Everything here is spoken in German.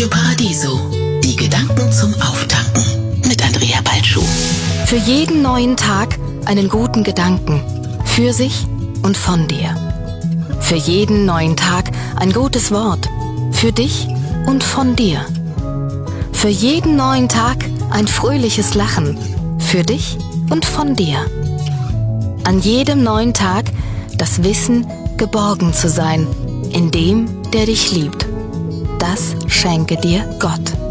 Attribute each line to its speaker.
Speaker 1: Radio Paradiso. Die Gedanken zum Auftanken mit Andrea Balschuh.
Speaker 2: Für jeden neuen Tag einen guten Gedanken. Für sich und von dir. Für jeden neuen Tag ein gutes Wort. Für dich und von dir. Für jeden neuen Tag ein fröhliches Lachen. Für dich und von dir. An jedem neuen Tag das Wissen, geborgen zu sein, in dem, der dich liebt. Das schenke dir Gott.